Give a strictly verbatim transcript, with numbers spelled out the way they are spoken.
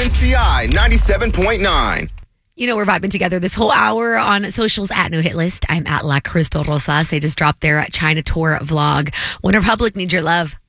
N C I ninety-seven point nine. You know, we're vibing together this whole hour on socials at No Hit List. I'm at La Crystal Rosas. They just dropped their China tour vlog. One Republic needs your love.